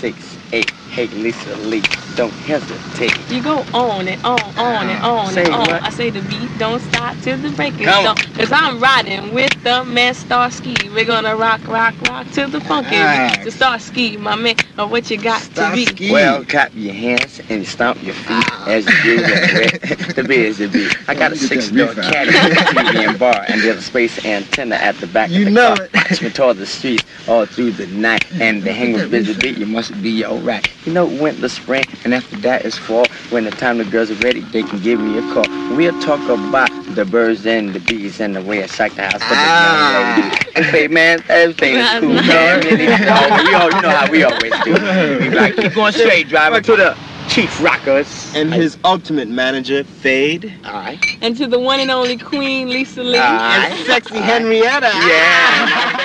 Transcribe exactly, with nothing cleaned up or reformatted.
six, eight. Hey, Lisa Lee, don't hesitate. You go on and on, on and on Say and on. what? I say the beat don't stop till the break is Come done. on. Cause I'm riding with the man Starsky. We're gonna rock, rock, rock till the funky Nice. beat. The Starsky, my man, or what you got to be. Starsky. Well, clap your hands and stomp your feet as you do the, the busy beat. I got a six-door caddy, T V and bar, and there's a space antenna at the back You of the know car. it. Watch me toward the streets all through the night, and the hang with busy beat, you must be alright. You know, winter, spring, and after that is fall. When the time the girls are ready, they can give me a call. We'll talk about the birds and the bees and the way I shake the house for the Ah. young lady. Hey man, everything is cool, Nice. man. Really, oh, you, all, you know how we always do. We be like, keep going straight, driving to the Chief Rockers. And his ultimate manager, Fade. Alright. And to the one and only Queen Lisa Lee. Alright. And sexy Henrietta. Yeah.